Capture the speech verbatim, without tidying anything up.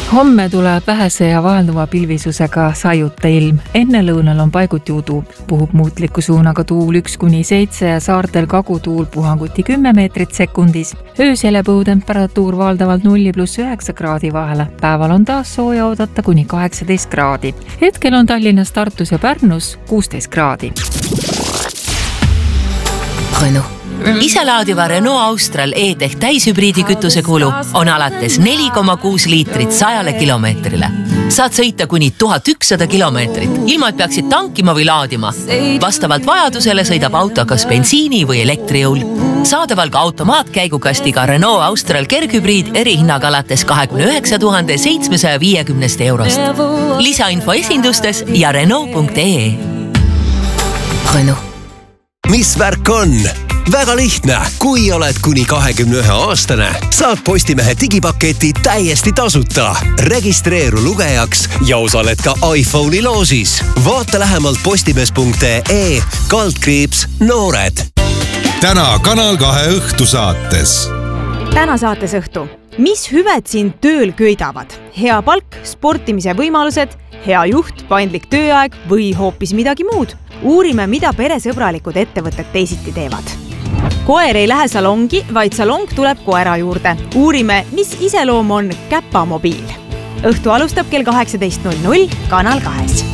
Homme tuleb vähese ja vahelduva pilvisusega sajuta ilm. Enne lõunal on paiguti udu. Puhub muutliku suunaga tuul üks kuni seitse ja saartel kagutuul puhanguti kümme meetrit sekundis. Öösel jääb õhutemperatuur valdavalt nulli pluss üheksa kraadi vahele. Päeval on taas sooja oodata kuni kaheksateist kraadi. Hetkel on Tallinnas, Tartus ja Pärnus kuusteist kraadi. Renault. Iselaadiva Renault Austral E-Tech täishübriidi kütuse kulu on alates neli koma kuus liitrit sajale kilomeetrile. Saad sõita kuni tuhat ükssada kilomeetrit, ilma et peaksid tankima või laadima. Vastavalt vajadusele sõidab auto kas bensiini või elektrijõul. Saadaval ka automaatkäigukastiga Renault Austral kerghübriid erihinnaga alates kahekümne üheksa tuhande seitsmesaja viiekümnest eurost. Lisainfo esindustes ja Renault punkt ee. Renault. Mis värk on? Väga lihtne, kui oled kuni kahekümne ühe aastane, saad Postimehe digipaketi täiesti tasuta. Registreeru lugejaks ja osaled ka iPhone'i loosis. Vaata lähemalt postimees punkt ee kaldkriips noored. Täna Kanal kahe õhtusaates. Täna saates õhtu. Mis hüved siin tööl köidavad? Hea palk, sportimise võimalused, hea juht, paindlik tööaeg või hoopis midagi muud? Uurime, mida peresõbralikud ettevõtted teisiti teevad. Koer ei lähe salongi, vaid salong tuleb koera juurde. Uurime, mis iseloom on käpamobiil. Õhtu alustab kell kaheksateist null null Kanal kahes.